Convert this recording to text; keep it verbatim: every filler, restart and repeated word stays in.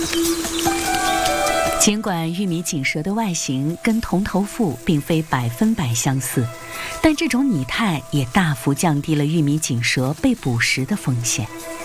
尽管玉米锦蛇的外形跟铜头腹并非百分百相似，但这种拟态也大幅降低了玉米锦蛇被捕食的风险。